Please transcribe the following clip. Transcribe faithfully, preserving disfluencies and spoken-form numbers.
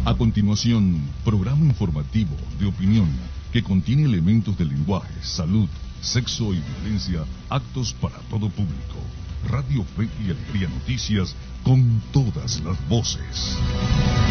A continuación, programa informativo de opinión que contiene elementos del lenguaje, salud, sexo y violencia, aptos para todo público. Radio Fe y Alegría Noticias, con todas las voces.